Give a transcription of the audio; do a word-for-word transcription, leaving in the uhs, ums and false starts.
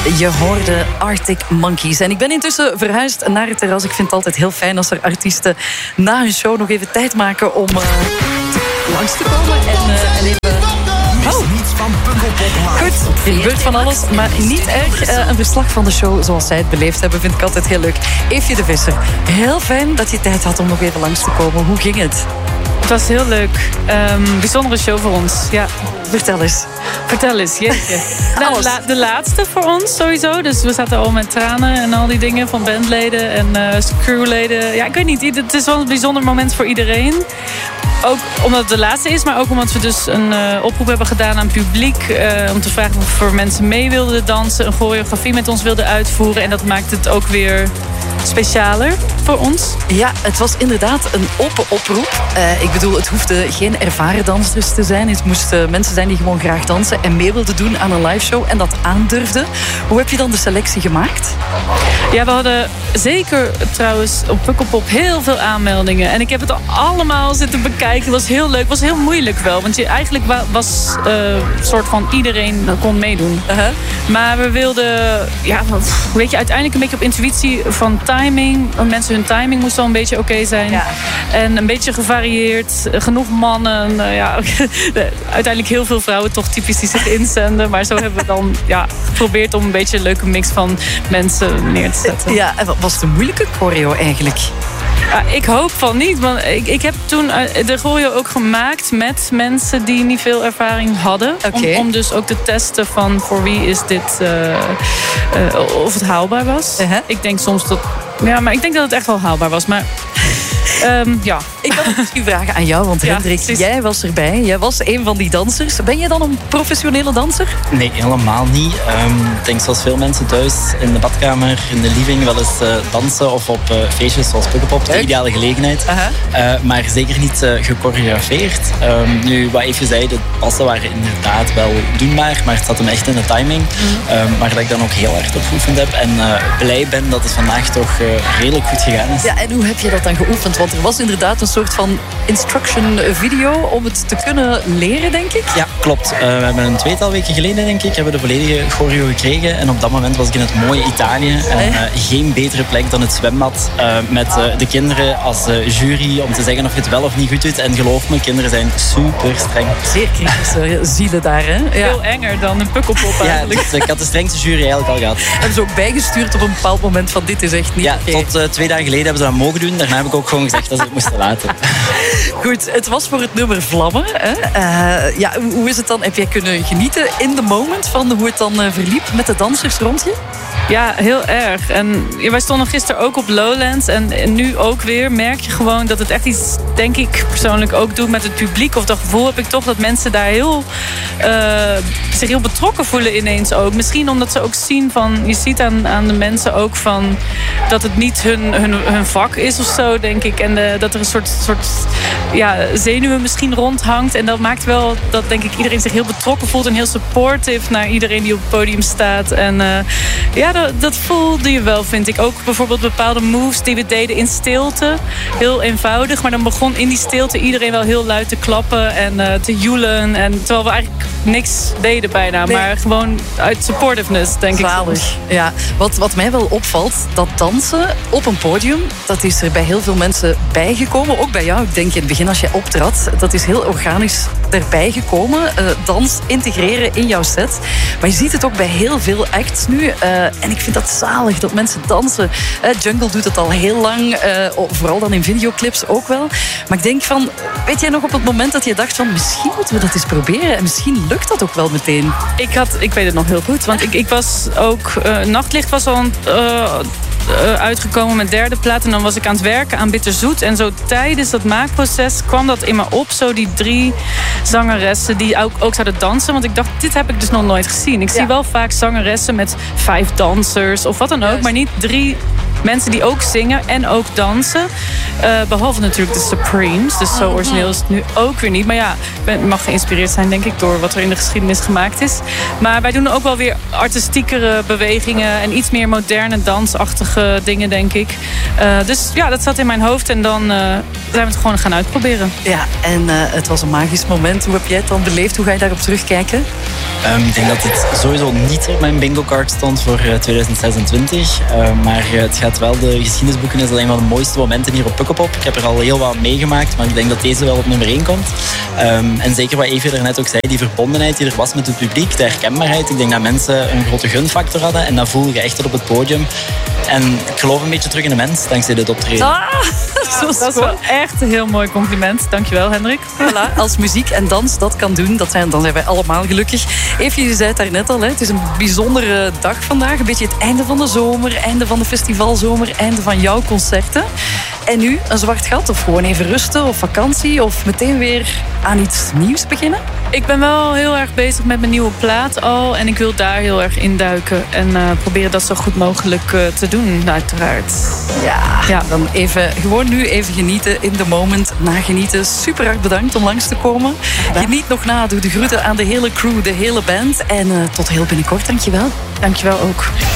Je hoorde Arctic Monkeys. En ik ben intussen verhuisd naar het terras. Ik vind het altijd heel fijn als er artiesten na hun show nog even tijd maken om uh, langs te komen. En, uh, en even... Oh. Goed, er gebeurt van alles, maar niet erg. Uh, een verslag van de show zoals zij het beleefd hebben vind ik altijd heel leuk. Eefje de Visser, heel fijn dat je tijd had om nog even langs te komen. Hoe ging het? Het was heel leuk. Um, bijzondere show voor ons, ja. Vertel eens. Vertel eens, jeetje. Nou, la- de laatste voor ons sowieso. Dus we zaten al met tranen en al die dingen van bandleden en uh, crewleden. Ja, ik weet niet, het is wel een bijzonder moment voor iedereen. Ook omdat het de laatste is, maar ook omdat we dus een uh, oproep hebben gedaan aan het publiek. Uh, om te vragen of voor mensen mee wilden dansen. Een choreografie met ons wilden uitvoeren. En dat maakt het ook weer specialer voor ons. Ja, het was inderdaad een open oproep. Uh, ik bedoel, het hoefde geen ervaren dansers te zijn. Het moesten mensen zijn die gewoon graag dansen en mee wilden doen aan een liveshow en dat aandurfden. Hoe heb je dan de selectie gemaakt? Ja, we hadden zeker trouwens op Pukkelpop heel veel aanmeldingen. En ik heb het allemaal zitten bekijken. Het was heel leuk. Het was heel moeilijk wel. Want je eigenlijk was een uh, soort van iedereen kon meedoen. Uh-huh. Maar we wilden, ja, weet je, uiteindelijk een beetje op intuïtie van timing. Mensen hun timing moest wel een beetje oké okay zijn. Ja. En een beetje gevarieerd. Genoeg mannen. Uh, ja, uiteindelijk heel veel vrouwen toch typisch die zich inzenden. Maar zo hebben we dan ja, geprobeerd om een beetje een leuke mix van mensen neer te zetten. Ja, en wat was de moeilijke choreo eigenlijk? Ja, ik hoop van niet. Want ik, ik heb toen de choreo ook gemaakt met mensen die niet veel ervaring hadden. Okay. Om, om dus ook te testen van voor wie is dit, uh, uh, of het haalbaar was. Uh-huh. Ik denk soms dat, ja, maar ik denk dat het echt wel haalbaar was. Maar Um, ja. Ik kan het misschien vragen aan jou, want Hendrik, ja, jij was erbij. Jij was een van die dansers. Ben je dan een professionele danser? Nee, helemaal niet. Um, ik denk zoals veel mensen thuis in de badkamer, in de living wel eens uh, dansen of op uh, feestjes zoals Pukkelpop, de ideale gelegenheid. Uh-huh. Uh, maar zeker niet uh, gechoreografeerd. Um, nu, wat even zei, de passen waren inderdaad wel doenbaar, maar het zat hem echt in de timing. Mm-hmm. Um, maar dat ik dan ook heel hard op geoefend heb en uh, blij ben dat het vandaag toch uh, redelijk goed gegaan is. Ja, en hoe heb je dat dan geoefend? Want er was inderdaad een soort van instruction video om het te kunnen leren, denk ik. Ja, klopt. Uh, we hebben een tweetal weken geleden, denk ik, hebben we de volledige choreo gekregen. En op dat moment was ik in het mooie Italië. En uh, geen betere plek dan het zwembad. Uh, met uh, de kinderen als uh, jury om te zeggen of je het wel of niet goed doet. En geloof me, kinderen zijn super streng. Zeer kritische zielen daar, hè? Ja. Veel enger dan een Pukkelpop eigenlijk. Ja, dus, ik had de strengste jury eigenlijk al gehad. Hebben ze ook bijgestuurd op een bepaald moment van dit is echt niet Ja, okay. tot uh, twee dagen geleden hebben ze dat mogen doen. Daarna heb ik ook gewoon gezegd dat ze het moesten laten. Goed, het was voor het nummer Vlammen. Hè? Uh, ja, hoe is het dan? Heb jij kunnen genieten in the moment van hoe het dan uh, verliep met de dansers rond je? Ja, heel erg. En wij stonden gisteren ook op Lowlands. En, en nu ook weer merk je gewoon dat het echt iets, denk ik persoonlijk, ook doet met het publiek. Of dat gevoel heb ik toch dat mensen daar heel, uh, zich heel betrokken voelen ineens ook. Misschien omdat ze ook zien van, je ziet aan, aan de mensen ook van dat het niet hun, hun, hun vak is of zo, denk ik. En de, dat er een soort, soort ja, zenuwen misschien rondhangt. En dat maakt wel dat, denk ik, iedereen zich heel betrokken voelt en heel supportive naar iedereen die op het podium staat. En uh, ja, dat, dat voelde je wel, vind ik. Ook bijvoorbeeld bepaalde moves die we deden in stilte. Heel eenvoudig, maar dan begon in die stilte iedereen wel heel luid te klappen en uh, te joelen. En terwijl we eigenlijk niks deden bijna, nee. Maar gewoon uit supportiveness, denk Zalig. ik. Ja, wat, wat mij wel opvalt, dat dansen op een podium, dat is er bij heel veel mensen bijgekomen. Ook bij jou, ik denk in het begin als jij optrad, dat is heel organisch erbij gekomen. Uh, dans integreren in jouw set. Maar je ziet het ook bij heel veel acts nu. Uh, en ik vind dat zalig, dat mensen dansen. Uh, Jungle doet het al heel lang. Uh, vooral dan in videoclips ook wel. Maar ik denk van, weet jij nog op het moment dat je dacht van, misschien moeten we dat eens proberen. En misschien lukt dat ook wel meteen. Ik, had, ik weet het nog heel goed. Want ik, ik was ook... Uh, Nachtlicht was al... Uh, Uh, uitgekomen met derde plaat. En dan was ik aan het werken aan Bitterzoet. En zo tijdens dat maakproces kwam dat in me op. Zo die drie zangeressen die ook, ook zouden dansen. Want ik dacht, dit heb ik dus nog nooit gezien. Ik ja. zie wel vaak zangeressen met vijf dansers of wat dan ook. Juist. Maar niet drie mensen die ook zingen en ook dansen. Uh, behalve natuurlijk de Supremes. Dus zo origineel is het nu ook weer niet. Maar ja, ik mag geïnspireerd zijn, denk ik, door wat er in de geschiedenis gemaakt is. Maar wij doen ook wel weer artistiekere bewegingen en iets meer moderne dansachtige dingen, denk ik. Uh, dus ja, dat zat in mijn hoofd en dan uh, zijn we het gewoon gaan uitproberen. Ja, en uh, het was een magisch moment. Hoe heb jij het dan beleefd? Hoe ga je daarop terugkijken? Um, ik denk dat het sowieso niet op mijn bingo-card stond voor uh, twintig zesentwintig. Uh, maar uh, het gaat wel de geschiedenisboeken. Is dat een van de mooiste momenten hier op Pukkelpop. Ik heb er al heel wat meegemaakt, maar ik denk dat deze wel op nummer één komt. Um, en zeker wat Evie er net ook zei, die verbondenheid die er was met het publiek, de herkenbaarheid. Ik denk dat mensen een grote gunfactor hadden en dat voel je echt op het podium. En ik geloof een beetje terug in de mens, dankzij dit optreden. Ah, dat, dat is wel echt een heel mooi compliment. Dankjewel, Hendrik. Voilà, als muziek en dans dat kan doen, dat zijn, dan zijn wij allemaal gelukkig. Even, je zei het daarnet al, hè, het is een bijzondere dag vandaag. Een beetje het einde van de zomer, einde van de festivalzomer, einde van jouw concerten. En nu een zwart gat, of gewoon even rusten, of vakantie, of meteen weer aan iets nieuws beginnen? Ik ben wel heel erg bezig met mijn nieuwe plaat al. En ik wil daar heel erg induiken. En uh, proberen dat zo goed mogelijk uh, te doen, uiteraard. Ja, ja, dan even, gewoon nu even genieten in the moment. Nagenieten. Super hard bedankt om langs te komen. Ja. Geniet nog na. Doe de groeten aan de hele crew, de hele band. En uh, tot heel binnenkort. Dankjewel. Dankjewel ook.